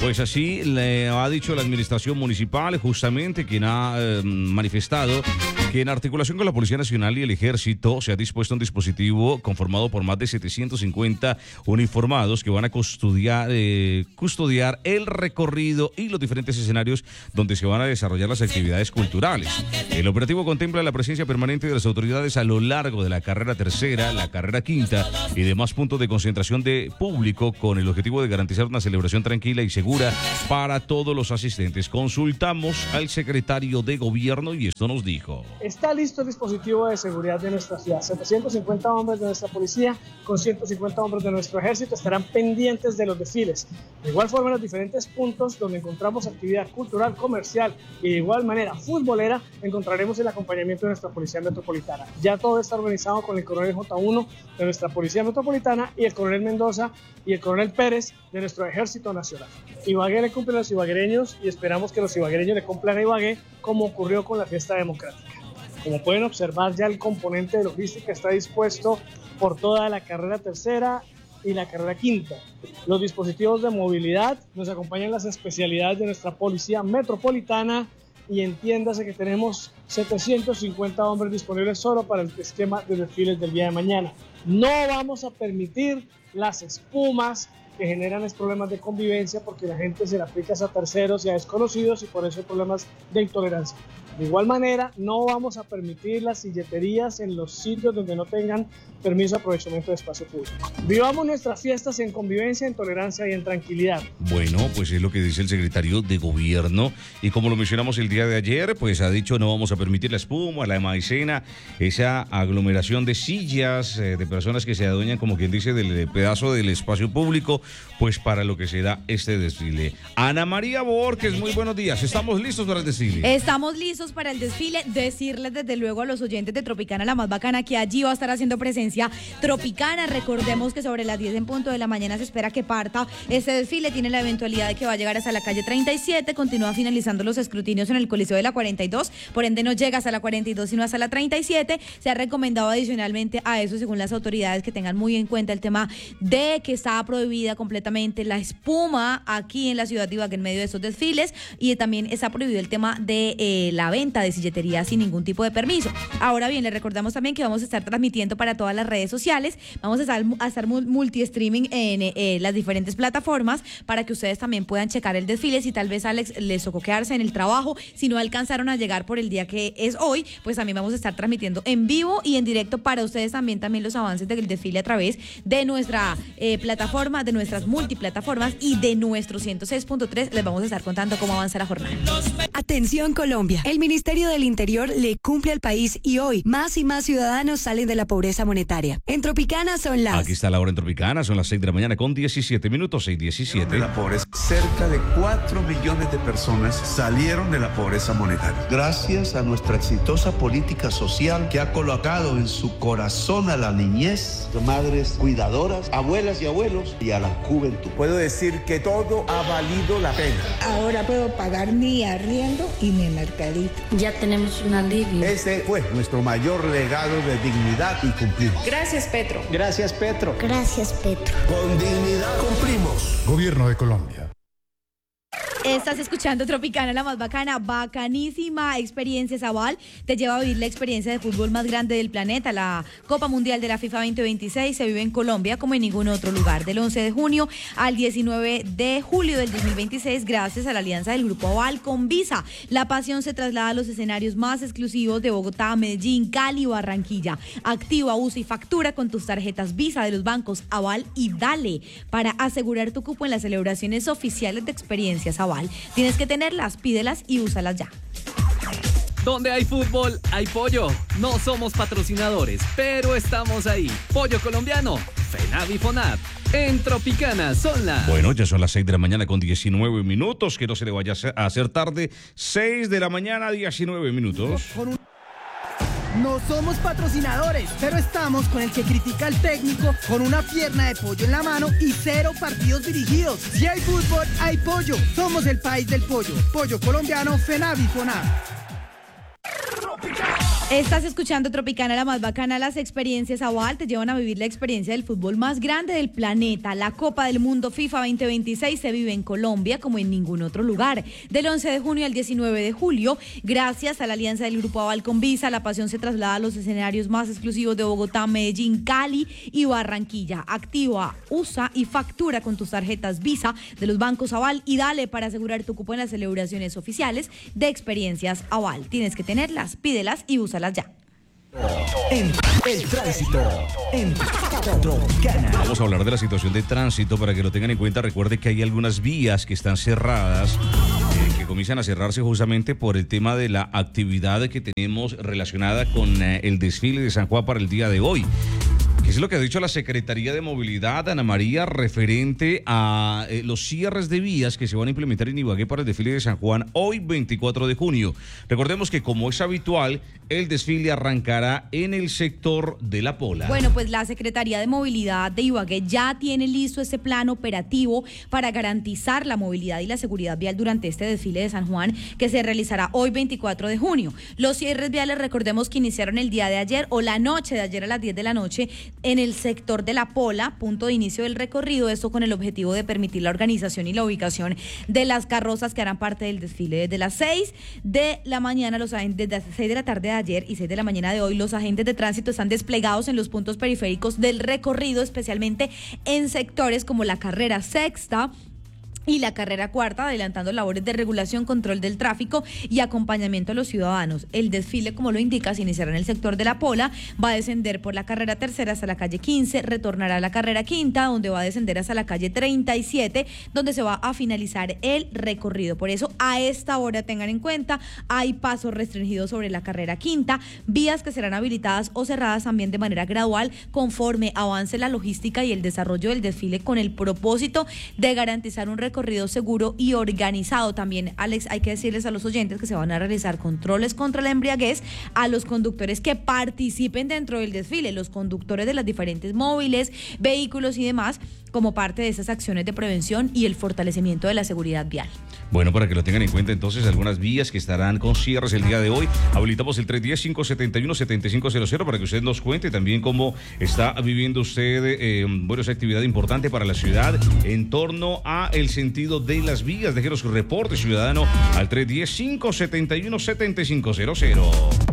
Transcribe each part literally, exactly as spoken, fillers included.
Pues así le ha dicho la administración municipal, justamente quien ha eh, manifestado que en articulación con la Policía Nacional y el Ejército se ha dispuesto un dispositivo conformado por más de setecientos cincuenta uniformados que van a custodiar, eh, custodiar el recorrido y los diferentes escenarios donde se van a desarrollar las actividades culturales. El operativo contempla la presencia permanente de las autoridades a lo largo de la carrera tercera, la carrera quinta y demás puntos de concentración de público con el objetivo de garantizar una celebración tranquila y segura para todos los asistentes. Consultamos al secretario de Gobierno y esto nos dijo. Está listo el dispositivo de seguridad de nuestra ciudad. setecientos cincuenta hombres de nuestra policía con ciento cincuenta hombres de nuestro ejército estarán pendientes de los desfiles. De igual forma, en los diferentes puntos donde encontramos actividad cultural, comercial y de igual manera futbolera, encontraremos el acompañamiento de nuestra Policía Metropolitana. Ya todo está organizado con el coronel J uno de nuestra Policía Metropolitana y el coronel Mendoza y el coronel Pérez de nuestro Ejército Nacional. Ibagué le cumple a los ibaguereños y esperamos que los ibaguereños le cumplan a Ibagué como ocurrió con la fiesta democrática. Como pueden observar, ya el componente de logística está dispuesto por toda la carrera tercera y la carrera quinta. Los dispositivos de movilidad nos acompañan las especialidades de nuestra Policía Metropolitana y entiéndase que tenemos setecientos cincuenta hombres disponibles solo para el esquema de desfiles del día de mañana. No vamos a permitir las espumas que generan es problemas de convivencia porque la gente se la aplica a terceros y a desconocidos y por eso hay problemas de intolerancia. De igual manera, no vamos a permitir las silleterías en los sitios donde no tengan permiso de aprovechamiento de espacio público. Vivamos nuestras fiestas en convivencia, en tolerancia y en tranquilidad. Bueno, pues es lo que dice el secretario de Gobierno y como lo mencionamos el día de ayer, pues ha dicho no vamos a permitir la espuma, la maicena, esa aglomeración de sillas, eh, de personas que se adueñan, como quien dice, del pedazo del espacio público, pues para lo que se da este desfile. Ana María Borges, muy buenos días. ¿Estamos listos para el desfile? Estamos listos para el desfile. Decirles desde luego a los oyentes de Tropicana La Más Bacana que allí va a estar haciendo presencia Tropicana. Recordemos que sobre las diez en punto de la mañana se espera que parta este desfile. Tiene la eventualidad de que va a llegar hasta la calle treinta y siete. Continúa finalizando los escrutinios en el Coliseo de la cuarenta y dos. Por ende no llega hasta la cuarenta y dos sino hasta la treinta y siete. Se ha recomendado adicionalmente a eso, según las autoridades, que tengan muy en cuenta el tema de que está prohibida completamente la espuma aquí en la ciudad de Ibagué en medio de estos desfiles y también está prohibido el tema de eh, la venta de silletería sin ningún tipo de permiso. Ahora bien, les recordamos también que vamos a estar transmitiendo para todas las redes sociales, vamos a estar, a estar multi-streaming en eh, las diferentes plataformas para que ustedes también puedan checar el desfile. Si tal vez Alex les tocó quedarse en el trabajo, si no alcanzaron a llegar por el día que es hoy, pues también vamos a estar transmitiendo en vivo y en directo para ustedes también, también los avances del desfile a través de nuestra eh, plataforma, de nuestras multiplataformas y de nuestro ciento seis punto tres. Les vamos a estar contando cómo avanza la jornada. Atención Colombia, el Ministerio del Interior le cumple al país y hoy más y más ciudadanos salen de la pobreza monetaria. En Tropicana son las... Aquí está la hora en Tropicana, son las seis de la mañana con diecisiete minutos, seis diecisiete. De la pobreza. Cerca de cuatro millones de personas salieron de la pobreza monetaria. Gracias a nuestra exitosa política social que ha colocado en su corazón a la niñez, madres cuidadoras, abuelas y abuelos y a la juventud. Puedo decir que todo ha valido la pena. Ahora puedo pagar mi arriendo y mi mercadito. Ya tenemos un alivio. Ese fue nuestro mayor legado de dignidad y cumplimos. Gracias, Petro. Gracias, Petro. Gracias, Petro. Con dignidad cumplimos. Gobierno de Colombia. Estás escuchando Tropicana, la más bacana, bacanísima experiencia. Sabal te lleva a vivir la experiencia de fútbol más grande del planeta. La Copa Mundial de la FIFA veinte veintiséis se vive en Colombia como en ningún otro lugar. Del once de junio al diecinueve de julio del dos mil veintiséis, gracias a la alianza del Grupo Aval con Visa. La pasión se traslada a los escenarios más exclusivos de Bogotá, Medellín, Cali, Barranquilla. Activa, usa y factura con tus tarjetas Visa de los bancos Aval y Dale para asegurar tu cupo en las celebraciones oficiales de experiencias Aval. Tienes que tenerlas, pídelas y úsalas ya. Donde hay fútbol, hay pollo. No somos patrocinadores, pero estamos ahí. Pollo colombiano, FENAV y FONAP. En Tropicana son las... Bueno, ya son las seis de la mañana con diecinueve minutos. Que no se le vaya a hacer tarde. seis de la mañana, diecinueve minutos. No somos patrocinadores, pero estamos con el que critica al técnico con una pierna de pollo en la mano y cero partidos dirigidos. Si hay fútbol, hay pollo. Somos el país del pollo. Pollo colombiano, FENAV y FONAV. Estás escuchando Tropicana, la más bacana. Las experiencias Aval te llevan a vivir la experiencia del fútbol más grande del planeta. La Copa del Mundo FIFA veinte veintiséis se vive en Colombia como en ningún otro lugar. Del once de junio al diecinueve de julio, gracias a la alianza del Grupo Aval con Visa, la pasión se traslada a los escenarios más exclusivos de Bogotá, Medellín, Cali y Barranquilla. Activa, usa y factura con tus tarjetas Visa de los bancos Aval y dale para asegurar tu cupo en las celebraciones oficiales de experiencias Aval. Tienes que tenerlas, pídelas y úsalas ya. En el tránsito, en Tropicana. Vamos a hablar de la situación de tránsito para que lo tengan en cuenta. Recuerde que hay algunas vías que están cerradas, eh, que comienzan a cerrarse justamente por el tema de la actividad que tenemos relacionada con eh, el desfile de San Juan para el día de hoy. ¿Qué es lo que ha dicho la Secretaría de Movilidad, Ana María, referente a eh, los cierres de vías que se van a implementar en Ibagué para el desfile de San Juan hoy veinticuatro de junio? Recordemos que, como es habitual, el desfile arrancará en el sector de La Pola. Bueno, pues la Secretaría de Movilidad de Ibagué ya tiene listo ese plan operativo para garantizar la movilidad y la seguridad vial durante este desfile de San Juan que se realizará hoy veinticuatro de junio. Los cierres viales, recordemos que iniciaron el día de ayer o la noche de ayer a las diez de la noche en el sector de La Pola, punto de inicio del recorrido, esto con el objetivo de permitir la organización y la ubicación de las carrozas que harán parte del desfile. Desde las seis de la mañana, los agentes, desde las seis de la tarde de ayer y seis de la mañana de hoy, los agentes de tránsito están desplegados en los puntos periféricos del recorrido, especialmente en sectores como la carrera sexta y la carrera cuarta, adelantando labores de regulación, control del tráfico y acompañamiento a los ciudadanos. El desfile, como lo indica, se iniciará en el sector de La Pola, va a descender por la carrera tercera hasta la calle quince, retornará a la carrera quinta, donde va a descender hasta la calle treinta y siete, donde se va a finalizar el recorrido. Por eso, a esta hora, tengan en cuenta, hay pasos restringidos sobre la carrera quinta, vías que serán habilitadas o cerradas también de manera gradual, conforme avance la logística y el desarrollo del desfile, con el propósito de garantizar un recorrido recorrido seguro y organizado. También, Alex, hay que decirles a los oyentes que se van a realizar controles contra la embriaguez a los conductores que participen dentro del desfile, los conductores de las diferentes móviles, vehículos y demás, como parte de esas acciones de prevención y el fortalecimiento de la seguridad vial. Bueno, para que lo tengan en cuenta, entonces, algunas vías que estarán con cierres el día de hoy. Habilitamos el tres uno cero, cinco siete uno, siete cinco cero cero para que usted nos cuente también cómo está viviendo usted, eh, bueno, esa actividad importante para la ciudad en torno a el sentido de las vías. Déjenos su reporte ciudadano al tres uno cero, cinco siete uno, siete cinco cero cero.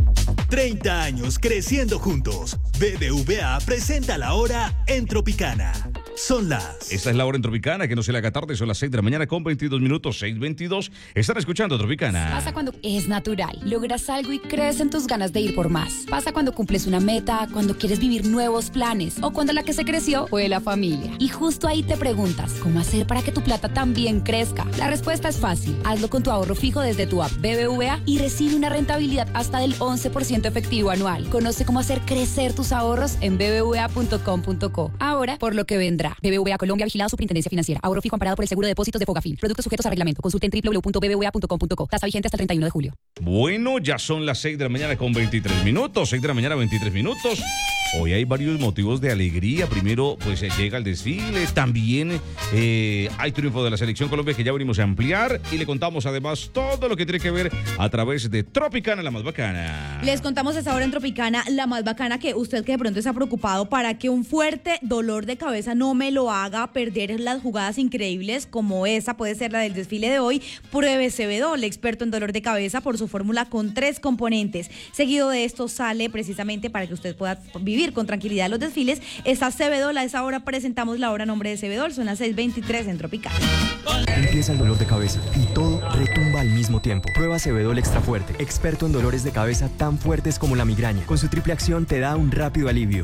treinta años creciendo juntos. B B V A presenta la hora en Tropicana. Son las... Esta es la hora en Tropicana, que no se le haga tarde, son las seis de la mañana con veintidós minutos, seis veintidós. Están escuchando Tropicana. Pasa cuando es natural, logras algo y crees en tus ganas de ir por más. Pasa cuando cumples una meta, cuando quieres vivir nuevos planes o cuando la que se creció fue la familia. Y justo ahí te preguntas, ¿cómo hacer para que tu plata también crezca? La respuesta es fácil. Hazlo con tu ahorro fijo desde tu app B B V A y recibe una rentabilidad hasta del once por ciento efectivo anual. Conoce cómo hacer crecer tus ahorros en b b v a punto com punto co. Ahora, por lo que vendrá. B B V A Colombia, vigilado Superintendencia Financiera. Ahorro fijo amparado por el Seguro de Depósitos de Fogafín. Productos sujetos a reglamento. Consulte en w w w punto b b v a punto com punto co. Tasa vigente hasta el treinta y uno de julio. Bueno, ya son las seis de la mañana con veintitrés minutos. seis de la mañana, veintitrés minutos. Hoy hay varios motivos de alegría. Primero, pues llega el desfile. También eh, hay triunfo de la Selección Colombia, que ya venimos a ampliar. Y le contamos además todo lo que tiene que ver a través de Tropicana, la más bacana. Les contamos esta hora en Tropicana, la más bacana, que usted que de pronto está preocupado para que un fuerte dolor de cabeza no me lo haga perder las jugadas increíbles como esa puede ser la del desfile de hoy. Pruebe Cebedol, experto en dolor de cabeza, por su fórmula con tres componentes. Seguido de esto sale precisamente para que usted pueda vivir con tranquilidad los desfiles. Está Cebedol. A esa hora presentamos la hora nombre de Cebedol. Son las seis veintitrés en Tropicana. Empieza el dolor de cabeza y todo retumba al mismo tiempo. Prueba Cebedol Extra Fuerte, experto en dolores de cabeza tan fuertes como la migraña. Con su triple acción te da un rápido alivio.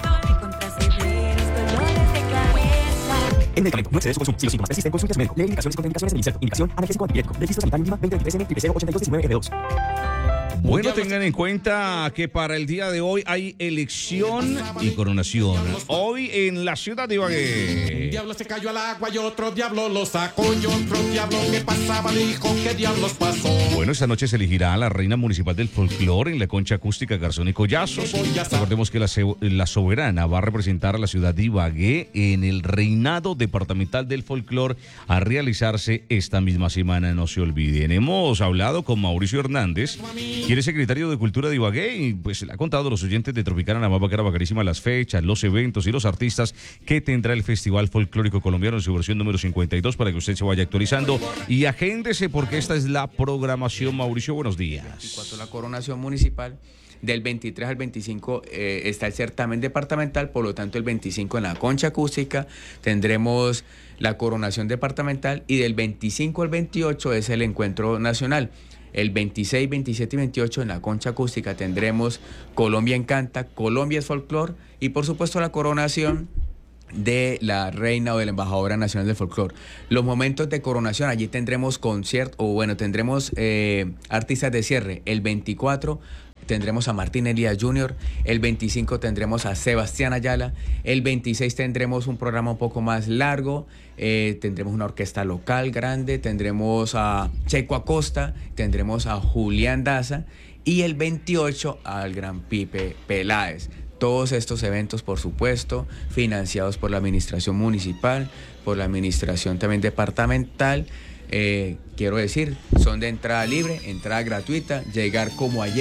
El medicamento no excede su consumo. Si los síntomas persisten, consulte a su médico. Lee indicaciones y contraindicaciones del inserto. Indicación analgésico antipirético. Registro sanitario mínima veinte veintitrés N triple cero ochenta y dos diecinueve F dos. Bueno, tengan en cuenta que para el día de hoy hay elección y coronación. Hoy en la ciudad de Ibagué. Un diablo se cayó al agua y otro diablo lo sacó, y otro diablo que pasaba dijo ¿qué diablos pasó? Bueno, esta noche se elegirá a la reina municipal del folclore en la concha acústica Garzón y Collazos. Recordemos que la, la soberana va a representar a la ciudad de Ibagué en el reinado departamental del folclore a realizarse esta misma semana, no se olviden. Hemos hablado con Mauricio Hernández, ¿Quién es secretario de Cultura de Ibagué? Y pues le ha contado a los oyentes de Tropicana, la más bacana, bacanísima, las fechas, los eventos y los artistas que tendrá el Festival Folclórico Colombiano en su versión número cincuenta y dos para que usted se vaya actualizando y agéndese porque esta es la programación. Mauricio, buenos días. veinticuatro la coronación municipal. Del veintitrés al veinticinco eh, está el certamen departamental, por lo tanto el veinticinco en la concha acústica tendremos la coronación departamental y del veinticinco al veintiocho es el encuentro nacional. El veintiséis, veintisiete y veintiocho en la concha acústica tendremos Colombia Encanta, Colombia es Folclor y por supuesto la coronación de la reina o de la embajadora nacional del folclor. Los momentos de coronación, allí tendremos concierto, o bueno, tendremos eh, artistas de cierre. El veinticuatro tendremos a Martín Elías junior, el veinticinco tendremos a Sebastián Ayala, el veintiséis tendremos un programa un poco más largo, eh, tendremos una orquesta local grande, tendremos a Checo Acosta, tendremos a Julián Daza y el veintiocho al gran Pipe Peláez. Todos estos eventos, por supuesto, financiados por la administración municipal, por la administración también departamental, eh, quiero decir, son de entrada libre, entrada gratuita, llegar como ayer.